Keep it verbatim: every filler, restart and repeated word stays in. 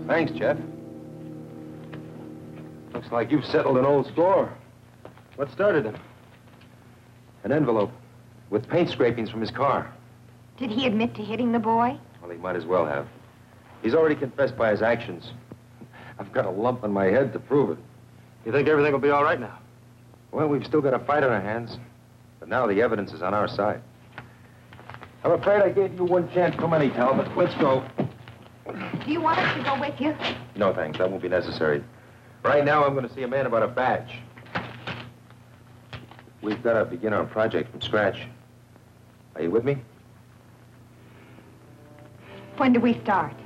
Thanks, Jeff. Looks like you've settled an old score. What started him? An envelope with paint scrapings from his car. Did he admit to hitting the boy? Well, he might as well have. He's already confessed by his actions. I've got a lump on my head to prove it. You think everything will be all right now? Well, we've still got a fight on our hands, but now the evidence is on our side. I'm afraid I gave you one chance too many, Talbot. Let's go. Do you want us to go with you? No, thanks. That won't be necessary. Right now, I'm going to see a man about a badge. We've got to begin our project from scratch. Are you with me? When do we start?